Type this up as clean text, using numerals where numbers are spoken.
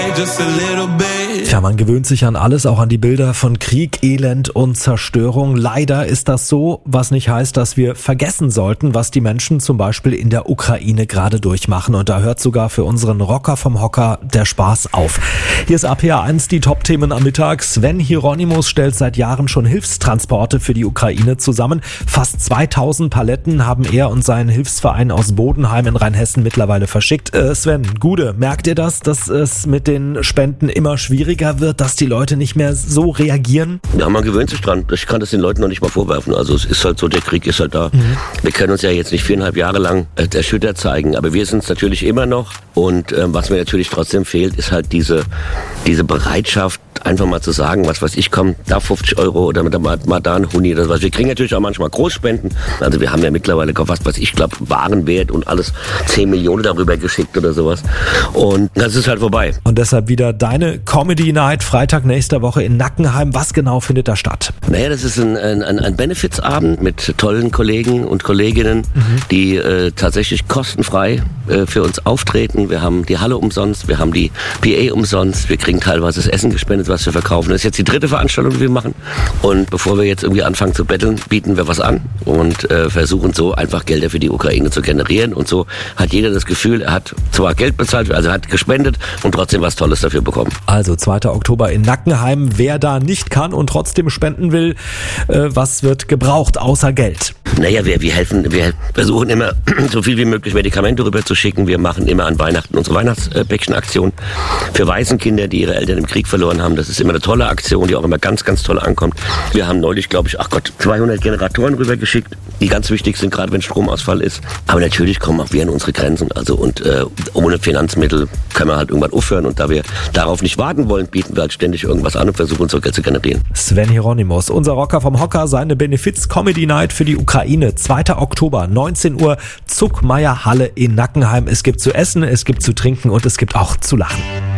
Ja, man gewöhnt sich an alles, auch an die Bilder von Krieg, Elend und Zerstörung. Leider ist das so, was nicht heißt, dass wir vergessen sollten, was die Menschen zum Beispiel in der Ukraine gerade durchmachen. Und da hört sogar für unseren Rocker vom Hocker der Spaß auf. Hier ist RPA1 die Top-Themen am Mittag. Sven Hieronymus stellt seit Jahren schon Hilfstransporte für die Ukraine zusammen. Fast 2000 Paletten haben er und sein Hilfsverein aus Bodenheim in Rheinhessen mittlerweile verschickt. Sven, Gude, merkt ihr das, dass es mit den Spenden immer schwieriger wird, dass die Leute nicht mehr so reagieren? Ja, man gewöhnt sich dran. Ich kann das den Leuten noch nicht mal vorwerfen. Also es ist halt so, der Krieg ist halt da. Wir können uns ja jetzt nicht 4,5 Jahre lang erschüttert zeigen, aber wir sind es natürlich immer noch. Und was mir natürlich trotzdem fehlt, ist halt diese Bereitschaft, einfach mal zu sagen, was weiß ich, komm, da 50 Euro oder mal da ein Huni oder was. Wir kriegen natürlich auch manchmal Großspenden. Also wir haben ja mittlerweile, was weiß ich, glaube Warenwert und alles 10 Millionen darüber geschickt oder sowas. Und das ist halt vorbei. Und deshalb wieder deine Comedy Night, Freitag nächster Woche in Nackenheim. Was genau findet da statt? Naja, das ist ein Benefizabend mit tollen Kollegen und Kolleginnen, die tatsächlich kostenfrei für uns auftreten. Wir haben die Halle umsonst, wir haben die PA umsonst, wir kriegen teilweise das Essen gespendet, was wir verkaufen. Das ist jetzt die 3. Veranstaltung, die wir machen. Und bevor wir jetzt irgendwie anfangen zu betteln, bieten wir was an und versuchen so einfach Gelder für die Ukraine zu generieren. Und so hat jeder das Gefühl, er hat zwar Geld bezahlt, also hat gespendet und trotzdem was Tolles dafür bekommen. Also 2. Oktober in Nackenheim. Wer da nicht kann und trotzdem spenden will, was wird gebraucht außer Geld? Naja, wir helfen, wir versuchen immer so viel wie möglich Medikamente rüber zu schicken. Wir machen immer an Weihnachten unsere Weihnachtsbäckchenaktion für Waisenkinder, die ihre Eltern im Krieg verloren haben. Das ist immer eine tolle Aktion, die auch immer ganz, ganz toll ankommt. Wir haben neulich, glaube ich, 200 Generatoren rübergeschickt, die ganz wichtig sind, gerade wenn Stromausfall ist. Aber natürlich kommen auch wir an unsere Grenzen. Also und ohne Finanzmittel können wir halt irgendwann aufhören. Und da wir darauf nicht warten wollen, bieten wir halt ständig irgendwas an und versuchen so Geld zu generieren. Sven Hieronymus, unser Rocker vom Hocker, seine Benefiz-Comedy-Night für die Ukraine. 2. Oktober, 19 Uhr, Zuckmeier Halle in Nackenheim. Es gibt zu essen, es gibt zu trinken und es gibt auch zu lachen.